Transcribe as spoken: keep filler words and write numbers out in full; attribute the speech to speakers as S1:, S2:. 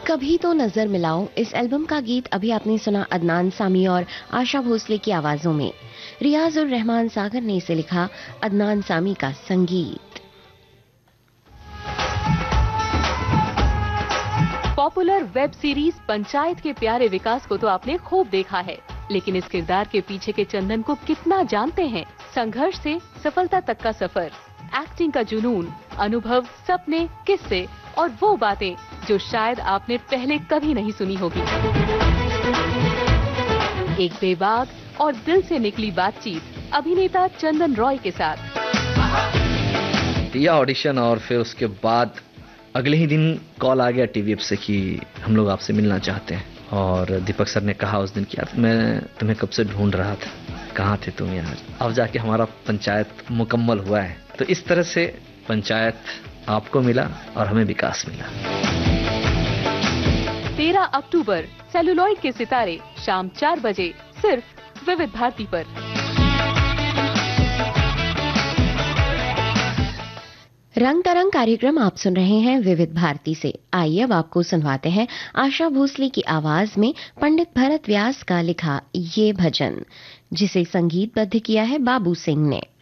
S1: कभी तो नजर मिलाओ, इस एल्बम का गीत अभी आपने सुना अदनान सामी और आशा भोसले की आवाजों में। रियाज उर रहमान सागर ने इसे लिखा, अदनान सामी का संगीत।
S2: पॉपुलर वेब सीरीज पंचायत के प्यारे विकास को तो आपने खूब देखा है, लेकिन इस किरदार के पीछे के चंदन को कितना जानते हैं? संघर्ष से सफलता तक का सफर, एक्टिंग का जुनून, अनुभव, सपने, किस्से और वो बातें जो शायद आपने पहले कभी नहीं सुनी होगी। एक बेबाक और दिल से निकली बातचीत अभिनेता चंदन रॉय के साथ।
S3: दिया ऑडिशन और फिर उसके बाद अगले ही दिन कॉल आ गया टीवीएफ से कि हम लोग आपसे मिलना चाहते हैं। और दीपक सर ने कहा उस दिन कि यार मैं तुम्हें कब से ढूंढ रहा था, कहाँ थे तुम यार, अब जाके हमारा पंचायत मुकम्मल हुआ है। तो इस तरह से पंचायत आपको मिला और हमें विकास मिला।
S2: तेरह अक्टूबर सेलुलॉइड के सितारे शाम चार बजे सिर्फ विविध भारती पर।
S1: रंग तरंग कार्यक्रम आप सुन रहे हैं विविध भारती से। आइए अब आपको सुनवाते हैं आशा भोसले की आवाज में पंडित भरत व्यास का लिखा ये भजन, जिसे संगीतबद्ध किया है बाबू सिंह ने।